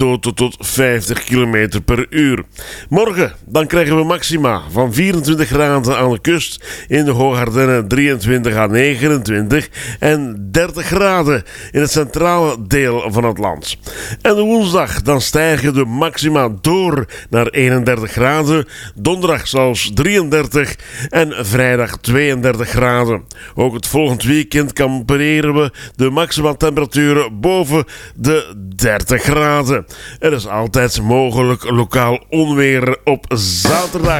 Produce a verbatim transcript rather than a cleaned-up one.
windstoten tot vijftig kilometer per uur. Morgen dan krijgen we maxima van vierentwintig graden aan de kust, in de Hoogardennen drieëntwintig à negenentwintig en dertig graden in het centrale deel van het land. En de woensdag dan stijgen de maxima door naar eenendertig graden, donderdag zelfs drieëndertig en vrijdag tweeëndertig graden. Ook het volgend weekend kamperen we de maxima temperaturen boven de dertig graden. Er is altijd mogelijk lokaal onweer op zaterdag.